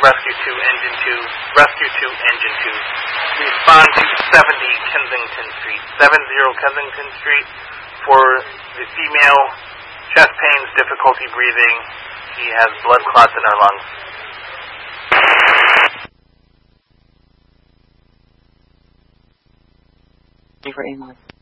Rescue 2, Engine 2, Rescue 2, Engine 2. Respond to 70 Kensington Street, 70 Kensington Street for the female, chest pains, difficulty breathing. He has blood clots in her lungs. For England.